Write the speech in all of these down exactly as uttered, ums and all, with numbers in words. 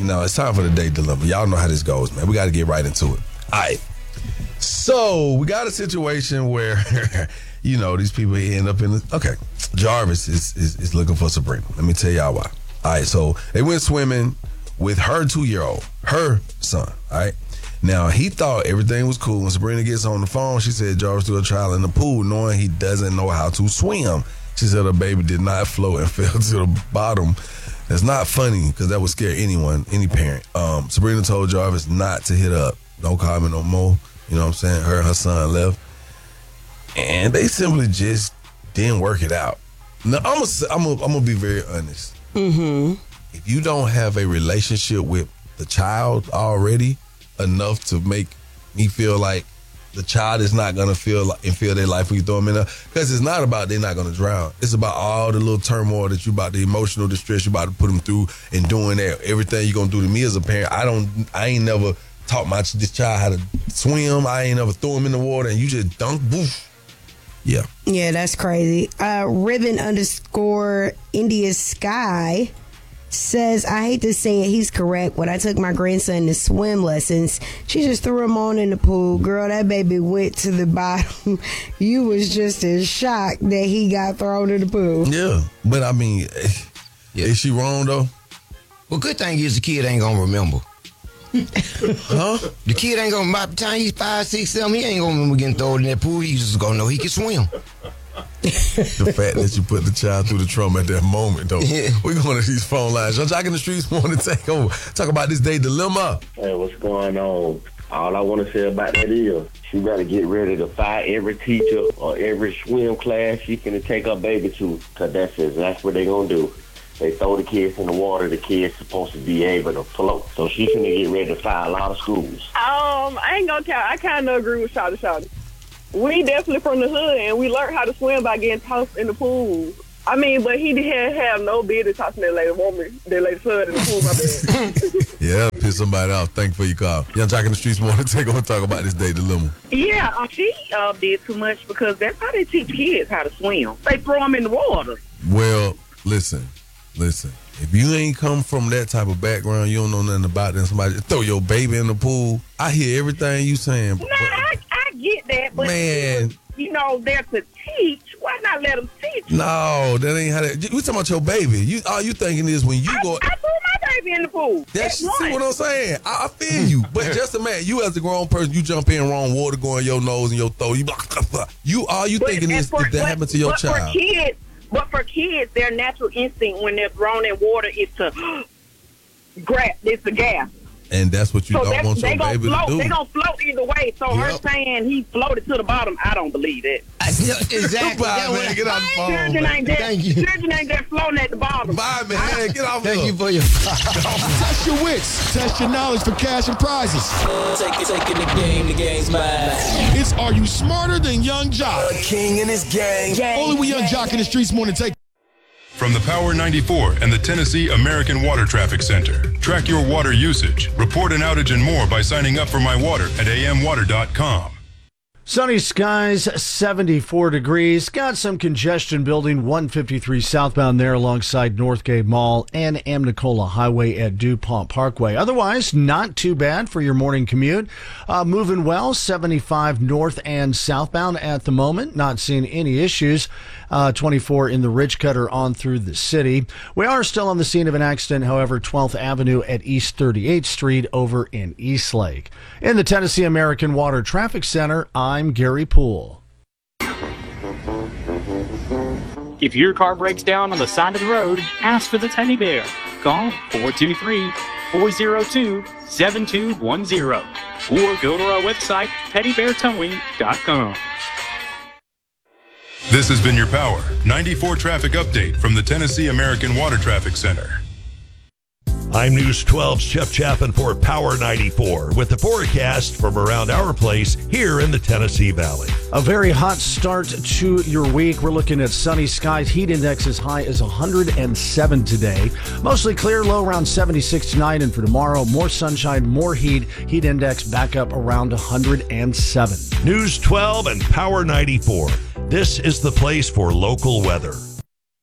now it's time for the day dilemma. Y'all know how this goes, man. We got to get right into it. All right. So we got a situation where, you know, these people end up in the, okay, Jarvis is, is, is looking for Sabrina. Let me tell y'all why. All right, so they went swimming with her two-year-old, her son, all right? Now, he thought everything was cool. When Sabrina gets on the phone, she said Jarvis threw a child in the pool knowing he doesn't know how to swim. She said her baby did not float and fell to the bottom. That's not funny because that would scare anyone, any parent. Um, Sabrina told Jarvis not to hit up. Don't call me no more. You know what I'm saying? Her and her son left. And they simply just didn't work it out. Now, I'm going I'm to I'm gonna be very honest. Mm-hmm. If you don't have a relationship with the child already enough to make me feel like the child is not going to feel like, and feel their life when you throw them in there, because it's not about they're not going to drown. It's about all the little turmoil that you about, the emotional distress you about to put them through and doing that. Everything you're going to do to me as a parent, I don't, I ain't never taught my this child how to swim. I ain't never throw him in the water and you just dunk, boof. Yeah. Yeah, that's crazy. Uh, Ribbon underscore India Sky says, I hate to say it, he's correct. When I took my grandson to swim lessons, she just threw him on in the pool. Girl, that baby went to the bottom. You was just as shocked that he got thrown in the pool. Yeah, but I mean, yeah. Is she wrong though? Well, good thing is the kid ain't gonna remember. Huh? The kid ain't gonna, by the time he's five, six, seven, he ain't gonna remember getting thrown in that pool. He's just gonna know he can swim. The fact that you put the child through the trauma at that moment, though. Yeah. We're going to these phone lines. Young Jock in the Streets want to take over. Talk about this day dilemma. Hey, what's going on? All I want to say about that is she better get ready to fire every teacher or every swim class she finna take her baby to, because that's exactly what they going to do. They throw the kids in the water. The kids supposed to be able to float. So she finna get ready to fire a lot of schools. Um, I ain't gonna count. I kind of agree with Shawty Shawty. We definitely from the hood, and we learned how to swim by getting tossed in the pool. I mean, but he didn't have no business tossing that lady woman, that lady son in the pool, my bad. Yeah, piss somebody off. Thank you for your call. Young Jock in the Streets want to take over and talk about this day dilemma. Yeah, uh, she uh, did too much because that's how they teach kids how to swim. They throw them in the water. Well, listen, listen. If you ain't come from that type of background, you don't know nothing about it, and somebody throw your baby in the pool, I hear everything you saying. Nah, I, I get that, but man, you know, they're to teach. Why not let them teach? No, that ain't how that. We talking about your baby. You all you thinking is when you I, go. I threw my baby in the pool. That's see what I'm saying. I, I feel you, but just imagine you as a grown person, you jump in wrong, water going in your nose and your throat. You you all you but, thinking is for, if that but, happened to your but child. For kids, but for kids, their natural instinct when they're thrown in water is to grab. It's the gas. And that's what you so don't want your baby float. to do. They're going to float either way. So yep. Her saying he floated to the bottom, I don't believe it. Exactly. Bye, man. Get off the phone, children man. ain't that, Thank you. Children ain't that floating at the bottom. Bye, man. Get off Thank up. you for your Test your wits. Test your knowledge for cash and prizes. Take it, taking the game. The game's mine. It's Are You Smarter Than Young Jock? A king and his gang. gang Only with Young Jock in the Streets want to take. From the Power ninety-four and the Tennessee American Water Traffic Center. Track your water usage, report an outage and more by signing up for My Water at a m water dot com. Sunny skies, seventy-four degrees. Got some congestion building one fifty-three southbound there alongside Northgate Mall and Amnicola Highway at DuPont Parkway. Otherwise, not too bad for your morning commute. Uh, moving well, seventy-five north and southbound at the moment. Not seeing any issues. Uh, twenty-four in the Ridge Cutter on through the city. We are still on the scene of an accident, however, twelfth Avenue at East thirty-eighth Street over in Eastlake. In the Tennessee American Water Traffic Center, I'm Gary Poole. If your car breaks down on the side of the road, ask for the Teddy Bear. Call four two three, four zero two, seven two one zero or go to our website, teddy bear towing dot com. This has been your Power ninety-four traffic update from the Tennessee American Water Traffic Center. I'm News twelve's Jeff Chapin for Power ninety-four with the forecast from around our place here in the Tennessee Valley. A very hot start to your week. We're looking at sunny skies. Heat index as high as one hundred seven today. Mostly clear, low around seventy-six tonight. And for tomorrow, more sunshine, more heat. Heat index back up around one hundred seven. News twelve and Power ninety-four. This is the place for local weather.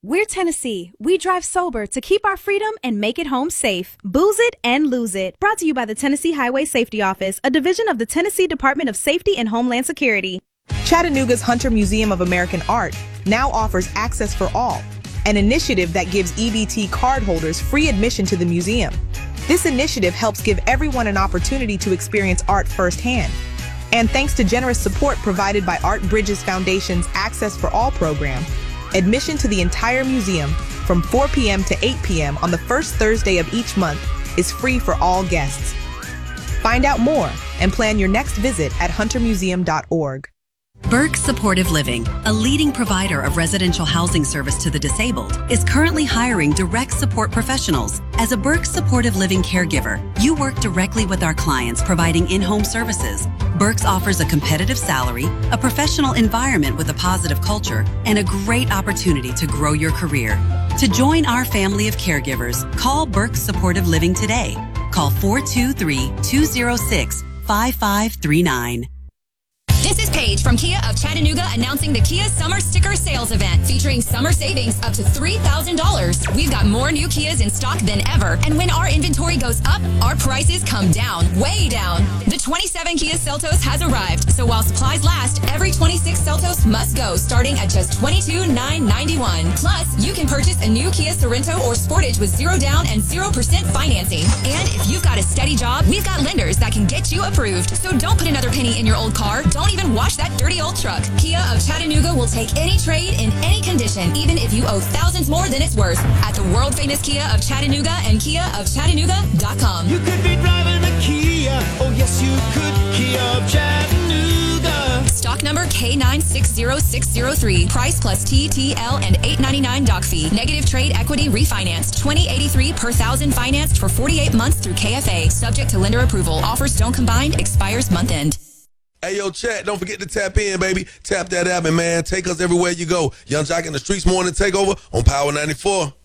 We're Tennessee. We drive sober to keep our freedom and make it home safe. Booze it and lose it. Brought to you by the Tennessee Highway Safety Office, a division of the Tennessee Department of Safety and Homeland Security. Chattanooga's Hunter Museum of American Art now offers Access for All, an initiative that gives E B T cardholders free admission to the museum. This initiative helps give everyone an opportunity to experience art firsthand. And thanks to generous support provided by Art Bridges Foundation's Access for All program, admission to the entire museum from four p.m. to eight p.m. on the first Thursday of each month is free for all guests. Find out more and plan your next visit at hunter museum dot org. Burke Supportive Living, a leading provider of residential housing service to the disabled, is currently hiring direct support professionals. As a Burke Supportive Living caregiver, you work directly with our clients providing in-home services. Burke's offers a competitive salary, a professional environment with a positive culture, and a great opportunity to grow your career. To join our family of caregivers, call Burke Supportive Living today. Call four two three, two zero six, five five three nine. This is Paige from Kia of Chattanooga announcing the Kia Summer Sticker Sales Event featuring summer savings up to three thousand dollars. We've got more new Kias in stock than ever, and when our inventory goes up, our prices come down, way down. The twenty-seven Kia Seltos has arrived, so while supplies last, every twenty-six Seltos must go, starting at just twenty-two thousand nine hundred ninety-one dollars. Plus, you can purchase a new Kia Sorento or Sportage with zero down and zero percent financing. And if you've got a steady job, we've got lenders that can get you approved. So don't put another penny in your old car. Don't even wash that dirty old truck. Kia of Chattanooga will take any trade in any condition, even if you owe thousands more than it's worth. At the world famous Kia of Chattanooga and kia of chattanooga dot com. You could be driving a Kia. Oh yes, you could. Kia of Chattanooga. Stock number K nine six zero six zero three. Price plus T T L and eight ninety-nine doc fee. Negative trade equity refinanced. twenty eighty-three per thousand financed for forty-eight months through K F A. Subject to lender approval. Offers don't combine. Expires month end. Hey, yo, chat, don't forget to tap in, baby. Tap that app, and, man, take us everywhere you go. Young Jock in the Streets Morning Takeover on Power ninety-four.